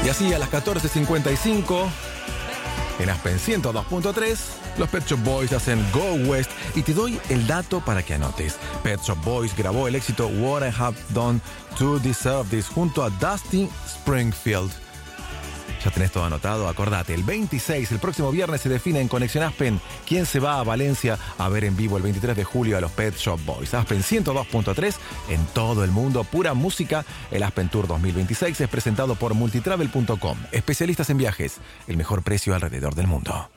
Y así a las 14:55, en Aspen 102.3, los Pet Shop Boys hacen Go West. Y te doy el dato para que anotes. Pet Shop Boys grabó el éxito What I Have Done to Deserve This junto a Dusty Springfield. Ya tenés todo anotado, acordate, el 26, el próximo viernes se define en Conexión Aspen quién se va a Valencia a ver en vivo el 23 de julio a los Pet Shop Boys. Aspen 102.3 en todo el mundo, pura música. El Aspen Tour 2026 es presentado por multitravel.com, especialistas en viajes, el mejor precio alrededor del mundo.